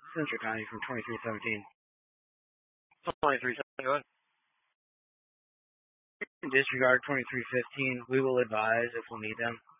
Central County from 2317. 2317, go ahead. Disregard 2315. We will advise if we'll need them.